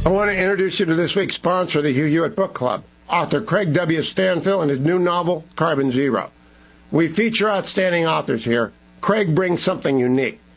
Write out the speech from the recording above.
I want to introduce you to this week's sponsor of the Hugh Hewitt Book Club, author Craig W. Stanfill and his new novel, Carbon Zero. We feature outstanding authors here. Craig brings something unique.